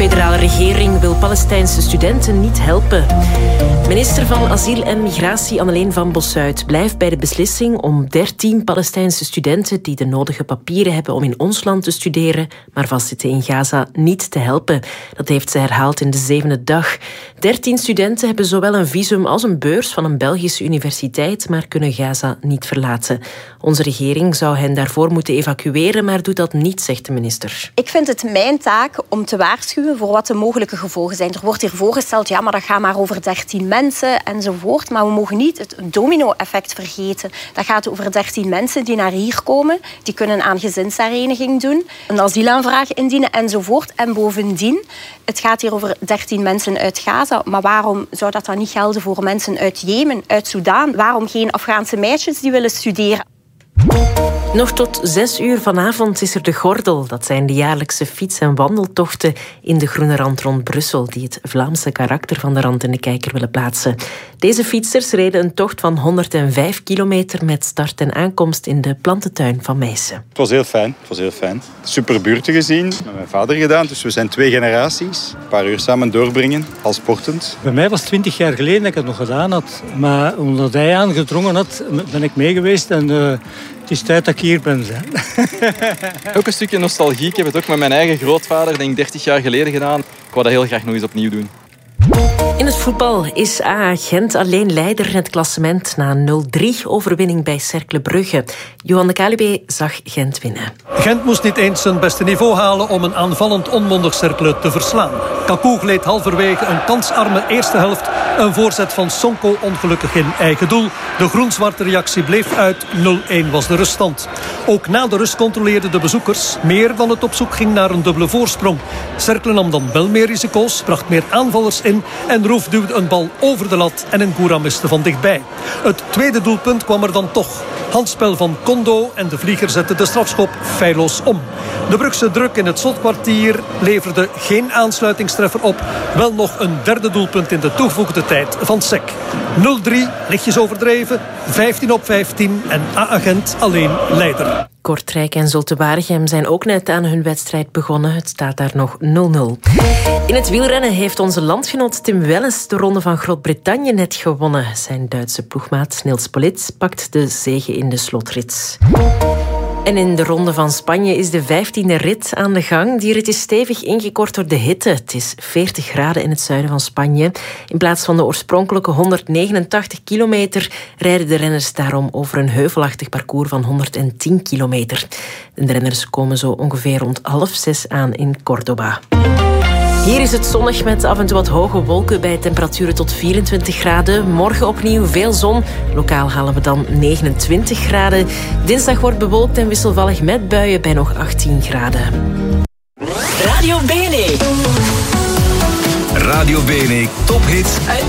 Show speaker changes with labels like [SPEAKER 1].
[SPEAKER 1] federale regering wil Palestijnse studenten niet helpen. Minister van Asiel en Migratie Anneleen van Bossuyt blijft bij de beslissing om 13 Palestijnse studenten die de nodige papieren hebben om in ons land te studeren, maar vastzitten in Gaza, niet te helpen. Dat heeft ze herhaald in de 7e dag. 13 studenten hebben zowel een visum als een beurs van een Belgische universiteit, maar kunnen Gaza niet verlaten. Onze regering zou hen daarvoor moeten evacueren, maar doet dat niet, zegt de minister.
[SPEAKER 2] Ik vind het mijn taak om te waarschuwen voor wat de mogelijke gevolgen zijn. Er wordt hier voorgesteld, ja, maar dat gaat maar over 13 mensen enzovoort. Maar we mogen niet het domino-effect vergeten. Dat gaat over 13 mensen die naar hier komen. Die kunnen aan gezinshereniging doen, een asielaanvraag indienen enzovoort. En bovendien, het gaat hier over 13 mensen uit Gaza. Maar waarom zou dat dan niet gelden voor mensen uit Jemen, uit Soudaan? Waarom geen Afghaanse meisjes die willen studeren?
[SPEAKER 1] Nog tot 6 uur vanavond is er de Gordel. Dat zijn de jaarlijkse fiets- en wandeltochten in de groene rand rond Brussel, die het Vlaamse karakter van de rand in de kijker willen plaatsen. Deze fietsers reden een tocht van 105 kilometer met start en aankomst in de plantentuin van Meissen.
[SPEAKER 3] Het was heel fijn. Super buurten gezien, met mijn vader gedaan. Dus we zijn 2 generaties. Een paar uur samen doorbrengen, al sportend.
[SPEAKER 4] Bij mij was het 20 jaar geleden dat ik het nog gedaan had. Maar omdat hij aangedrongen had, ben ik mee geweest en het is tijd dat ik hier ben.
[SPEAKER 5] Ook een stukje nostalgie. Ik heb het ook met mijn eigen grootvader, denk ik 30 jaar geleden gedaan. Ik wou dat heel graag nog eens opnieuw doen.
[SPEAKER 1] In het voetbal is AA Gent alleen leider in het klassement na een 0-3-overwinning bij Cercle Brugge. Johan de Kaluwe zag Gent winnen.
[SPEAKER 6] Gent moest niet eens zijn beste niveau halen om een aanvallend onmondig Cercle te verslaan. Kakou gleed halverwege een kansarme eerste helft. Een voorzet van Sonko ongelukkig in eigen doel. De groen-zwarte reactie bleef uit. 0-1 was de ruststand. Ook na de rust controleerden de bezoekers meer dan het op zoek ging naar een dubbele voorsprong. Cercle nam dan wel meer risico's, bracht meer aanvallers in en Roef duwde een bal over de lat en Ngura miste van dichtbij. Het tweede doelpunt kwam er dan toch. Handspel van Kondo en de vlieger zette de strafschop feilloos om. De Brugse druk in het slotkwartier leverde geen aansluitingstreffer op. Wel nog een derde doelpunt in de toegevoegde tijd van Sek. 0-3, lichtjes overdreven, 15-15 en AA Gent alleen leider.
[SPEAKER 1] Kortrijk en Zulte Waregem zijn ook net aan hun wedstrijd begonnen. Het staat daar nog 0-0. In het wielrennen heeft onze landgenoot Tim Wellens de Ronde van Groot-Brittannië net gewonnen. Zijn Duitse ploegmaat Nils Pollitt pakt de zege in de slotrit. En in de Ronde van Spanje is de 15e rit aan de gang. Die rit is stevig ingekort door de hitte. Het is 40 graden in het zuiden van Spanje. In plaats van de oorspronkelijke 189 kilometer rijden de renners daarom over een heuvelachtig parcours van 110 kilometer. De renners komen zo ongeveer rond 5:30 aan in Córdoba. Hier is het zonnig met af en toe wat hoge wolken bij temperaturen tot 24 graden. Morgen opnieuw veel zon. Lokaal halen we dan 29 graden. Dinsdag wordt bewolkt en wisselvallig met buien bij nog 18 graden.
[SPEAKER 7] Radio Bene. Radio Bene, tophits uit